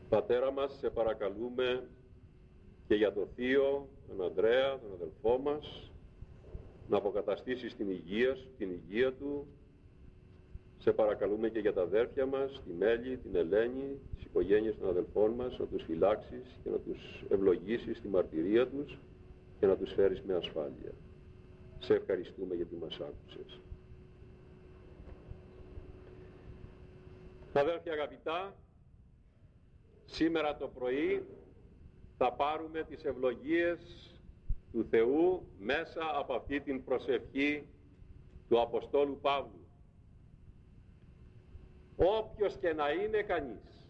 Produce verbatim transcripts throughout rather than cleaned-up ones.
Πατέρα μας, σε παρακαλούμε και για το θείο, τον Ανδρέα, τον αδελφό μας, να αποκαταστήσεις την υγεία σου, την υγεία του. Σε παρακαλούμε και για τα αδέρφια μας, τη Μέλη, την Ελένη, τις οικογένειες των αδελφών μας, να τους φυλάξεις και να τους ευλογήσεις στη μαρτυρία τους και να τους φέρεις με ασφάλεια. Σε ευχαριστούμε γιατί μας άκουσες. Αδέρφια αγαπητά, σήμερα το πρωί θα πάρουμε τις ευλογίες του Θεού μέσα από αυτή την προσευχή του Αποστόλου Παύλου. Όποιος και να είναι κανείς,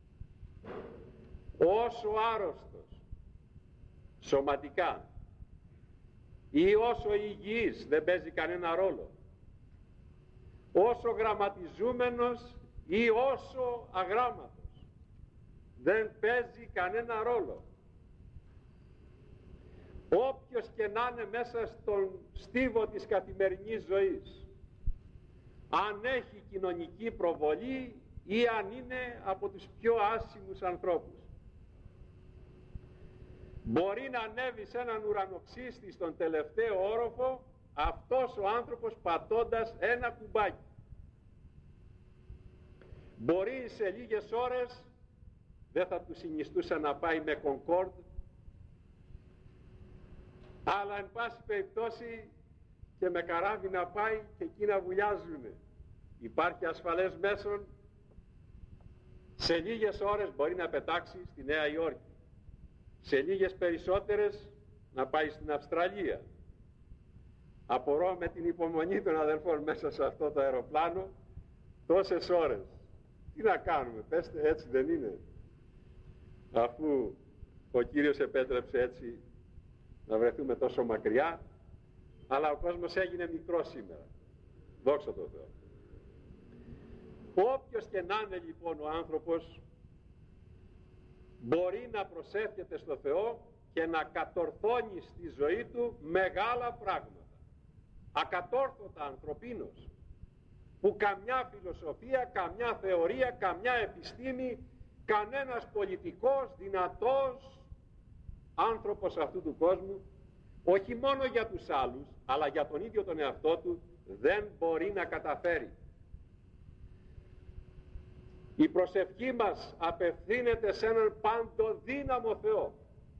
όσο άρρωστος σωματικά ή όσο υγιής, δεν παίζει κανένα ρόλο, όσο γραμματιζούμενος ή όσο αγράμματος, δεν παίζει κανένα ρόλο. Όποιος και να είναι μέσα στον στίβο της καθημερινής ζωής, αν έχει κοινωνική προβολή ή αν είναι από τους πιο άσημους ανθρώπους, μπορεί να ανέβει σε έναν ουρανοξύστη στον τελευταίο όροφο αυτός ο άνθρωπος πατώντας ένα κουμπάκι. Μπορεί σε λίγες ώρες, δεν θα του συνιστούσα να πάει με Κονκόρντ, αλλά εν πάση περιπτώσει και με καράβι να πάει και εκεί να βουλιάζουνε. Υπάρχει ασφαλές μέσον, σε λίγες ώρες μπορεί να πετάξει στη Νέα Υόρκη, σε λίγες περισσότερες να πάει στην Αυστραλία. Απορώ με την υπομονή των αδελφών μέσα σε αυτό το αεροπλάνο τόσες ώρες. Τι να κάνουμε, πέστε, έτσι δεν είναι? Αφού ο Κύριος επέτρεψε έτσι να βρεθούμε τόσο μακριά, αλλά ο κόσμος έγινε μικρός σήμερα. Δόξα τω Θεώ. Όποιος και να είναι λοιπόν ο άνθρωπος, μπορεί να προσεύχεται στο Θεό και να κατορθώνει στη ζωή του μεγάλα πράγματα, ακατόρθωτα ανθρωπίνως, που καμιά φιλοσοφία, καμιά θεωρία, καμιά επιστήμη, κανένας πολιτικός, δυνατός άνθρωπος αυτού του κόσμου, όχι μόνο για τους άλλους, αλλά για τον ίδιο τον εαυτό του, δεν μπορεί να καταφέρει. Η προσευχή μας απευθύνεται σε έναν παντοδύναμο Θεό,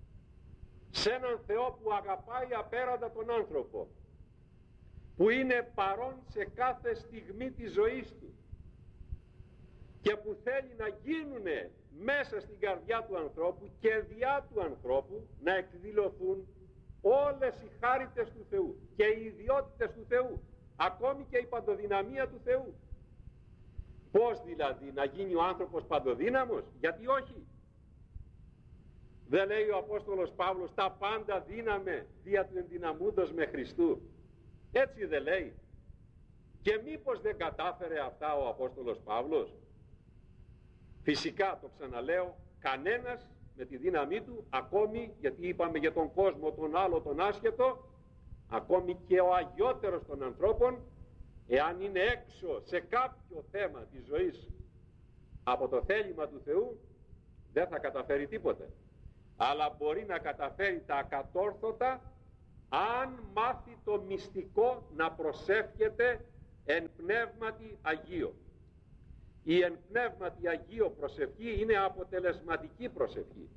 σε έναν Θεό που αγαπάει απέραντα τον άνθρωπο, που είναι παρόν σε κάθε στιγμή της ζωής του και που θέλει να γίνουνε μέσα στην καρδιά του ανθρώπου και διά του ανθρώπου να εκδηλωθούν όλες οι χάριτες του Θεού και οι ιδιότητες του Θεού, ακόμη και η παντοδυναμία του Θεού. Πώς δηλαδή να γίνει ο άνθρωπος παντοδύναμος? Γιατί όχι? Δεν λέει ο Απόστολος Παύλος τα πάντα δύναμε δια του ενδυναμούντος με Χριστού? Έτσι δεν λέει? Και μήπως δεν κατάφερε αυτά ο Απόστολος Παύλος? Φυσικά, το ξαναλέω, κανένας με τη δύναμή του, ακόμη, γιατί είπαμε για τον κόσμο τον άλλο τον άσχετο, ακόμη και ο αγιότερος των ανθρώπων, εάν είναι έξω σε κάποιο θέμα της ζωής από το θέλημα του Θεού, δεν θα καταφέρει τίποτε. Αλλά μπορεί να καταφέρει τα ακατόρθωτα αν μάθει το μυστικό να προσεύχεται εν πνεύματι Αγίο. Η εν πνεύματι Αγίο προσευχή είναι αποτελεσματική προσευχή.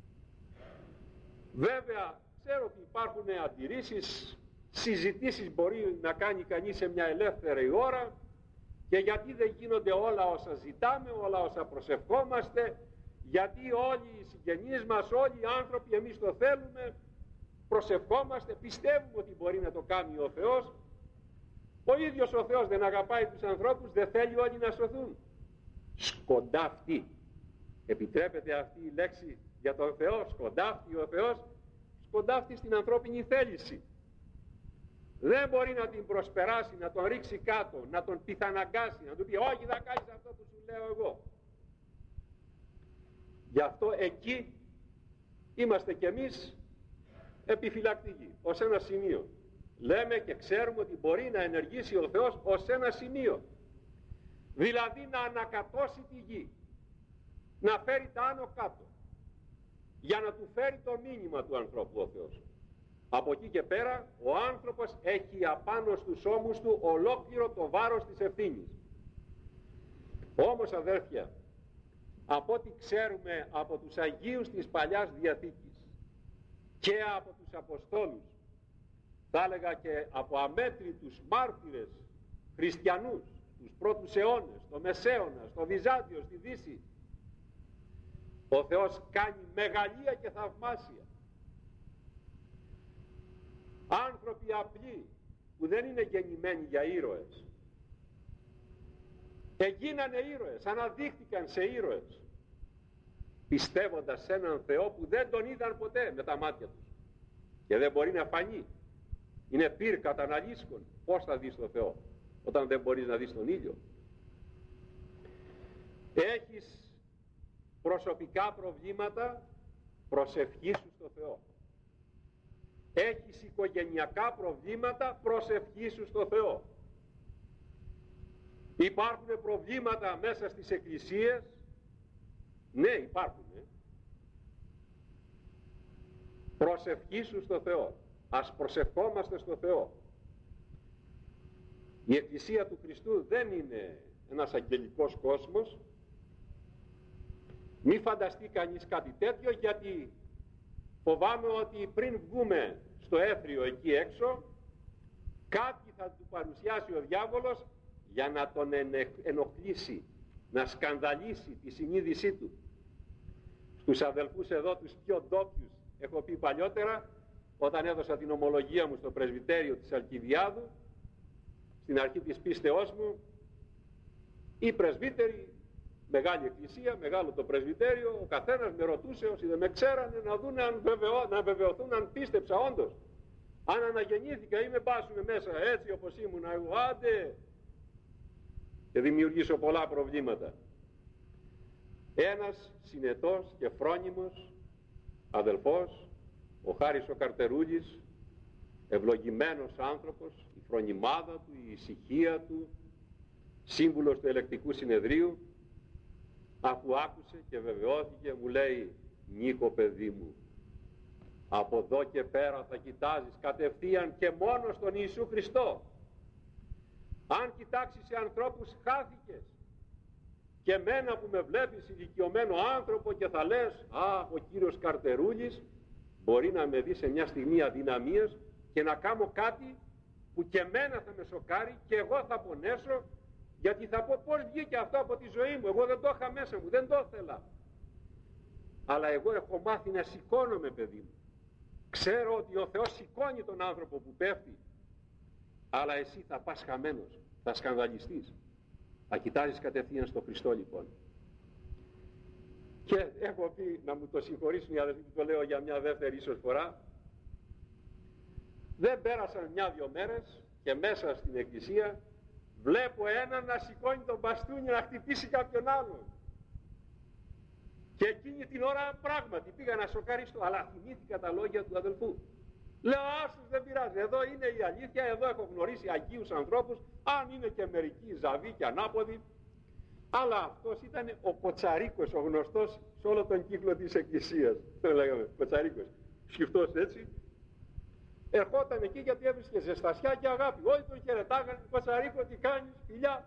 Βέβαια ξέρω ότι υπάρχουν αντιρρήσεις, συζητήσεις μπορεί να κάνει κανείς σε μια ελεύθερη ώρα, και γιατί δεν γίνονται όλα όσα ζητάμε, όλα όσα προσευχόμαστε, γιατί όλοι οι συγγενείς μας, όλοι οι άνθρωποι, εμείς το θέλουμε, προσευχόμαστε, πιστεύουμε ότι μπορεί να το κάνει ο Θεός. Ο ίδιος ο Θεός δεν αγαπάει τους ανθρώπους, δεν θέλει όλοι να σωθούν? Σκοντάφτη, επιτρέπεται αυτή η λέξη για τον Θεό? Σκοντάφτη ο Θεός, σκοντάφτη στην ανθρώπινη θέληση. Δεν μπορεί να την προσπεράσει, να τον ρίξει κάτω, να τον πιθαναγκάσει, να του πει όχι θα κάνεις αυτό που σου λέω εγώ. Γι' αυτό εκεί είμαστε κι εμείς επιφυλακτικοί, ως ένα σημείο. Λέμε και ξέρουμε ότι μπορεί να ενεργήσει ο Θεός ως ένα σημείο, δηλαδή να ανακατώσει τη γη, να φέρει τα άνω κάτω, για να του φέρει το μήνυμα του ανθρώπου ο Θεός. Από εκεί και πέρα ο άνθρωπος έχει απάνω στους ώμους του ολόκληρο το βάρος της ευθύνης. Όμως αδέρφια, από ό,τι ξέρουμε από τους Αγίους της Παλιάς Διαθήκης και από τους Αποστόλους, θα έλεγα και από αμέτρητους μάρτυρες χριστιανούς τους πρώτους αιώνες, στο Μεσαίωνα, στο Βυζάντιο, στη Δύση, ο Θεός κάνει μεγαλεία και θαυμάσια. Άνθρωποι απλοί που δεν είναι γεννημένοι για ήρωες εγίνανε ήρωες, αναδείχθηκαν σε ήρωες, πιστεύοντας σε έναν Θεό που δεν τον είδαν ποτέ με τα μάτια τους και δεν μπορεί να φανεί. Είναι πυρ καταναλύσκων. Πώς θα δεις τον Θεό όταν δεν μπορείς να δεις τον ήλιο? Έχεις προσωπικά προβλήματα, προσευχή σου στο Θεό. Έχεις οικογενειακά προβλήματα, προσευχή σου στο Θεό. Υπάρχουν προβλήματα μέσα στις εκκλησίες, ναι υπάρχουν, ε. προσευχή σου στο Θεό. Ας προσευχόμαστε στο Θεό. Η Εκκλησία του Χριστού δεν είναι ένας αγγελικός κόσμος. Μη φανταστεί κανείς κάτι τέτοιο, γιατί φοβάμαι ότι πριν βγούμε στο έθριο εκεί έξω, κάτι θα του παρουσιάσει ο διάβολος για να τον ενοχλήσει, να σκανδαλίσει τη συνείδησή του. Στους αδελφούς εδώ, τους πιο ντόπιους, έχω πει παλιότερα, όταν έδωσα την ομολογία μου στο πρεσβυτέριο της Αλκιβιάδου, στην αρχή της πίστεώς μου, οι πρεσβύτεροι, μεγάλη εκκλησία, μεγάλο το πρεσβυτέριο, ο καθένας με ρωτούσε, όσοι δεν με ξέρανε, να δουν αν βεβαιώ, να βεβαιωθούν αν πίστεψα όντως. Αν αναγεννήθηκα ή με πάσουμε μέσα έτσι όπως ήμουν εγώ, άντε, και δημιουργήσω πολλά προβλήματα. Ένας συνετός και φρόνιμος αδελφός, ο Χάρης ο Καρτερούλης, ευλογημένος άνθρωπος, η φρονιμάδα του, η ησυχία του, σύμβουλος του ελεκτικού συνεδρίου, αφού άκουσε και βεβαιώθηκε, μου λέει: Νίκο παιδί μου, από εδώ και πέρα θα κοιτάζεις κατευθείαν και μόνο στον Ιησού Χριστό. Αν κοιτάξεις σε ανθρώπους χάθηκες, και μένα που με βλέπεις ηλικιωμένο άνθρωπο και θα λες «Α, ο κύριος Καρτερούλης μπορεί να με δει σε μια στιγμή αδυναμίας και να κάνω κάτι που και μένα θα με σοκάρει και εγώ θα πονέσω, γιατί θα πω πώς βγήκε αυτό από τη ζωή μου, εγώ δεν το είχα μέσα μου, δεν το ήθελα. Αλλά εγώ έχω μάθει να σηκώνομαι, παιδί μου. Ξέρω ότι ο Θεός σηκώνει τον άνθρωπο που πέφτει, αλλά εσύ θα πας χαμένος, θα σκανδαλιστείς. Θα κοιτάζεις κατευθείαν στο Χριστό λοιπόν. Και έχω πει, να μου το συγχωρήσουν οι αδελφοί που το λέω για μια δεύτερη ίσως φορά, δεν πέρασαν μια-δυο μέρες και μέσα στην εκκλησία βλέπω έναν να σηκώνει τον μπαστούνι να χτυπήσει κάποιον άλλον. Και εκείνη την ώρα πράγματι πήγα να σοκαριστώ, αλλά θυμήθηκα τα λόγια του αδελφού. Λέω άσους, δεν πειράζει, εδώ είναι η αλήθεια, εδώ έχω γνωρίσει αγίους ανθρώπους, αν είναι και μερικοί ζαβοί και ανάποδοι, αλλά αυτός ήταν ο Κοτσαρίκος, ο γνωστός σε όλο τον κύκλο της εκκλησίας, το λέγαμε, Κοτσαρίκος, σκυφτός έτσι, ερχόταν εκεί γιατί έβρισκε ζεστασιά και αγάπη, όλοι τον χαιρετάγανε, Κοτσαρίκο τι κάνεις, φιλιά,